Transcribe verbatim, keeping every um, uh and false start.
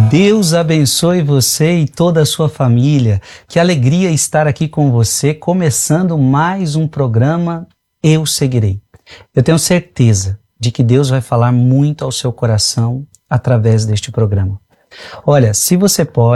Deus abençoe você e toda a sua família. Que alegria estar aqui com você, começando mais um programa Eu Seguirei. Eu tenho certeza de que Deus vai falar muito ao seu coração através deste programa. Olha, se você pode,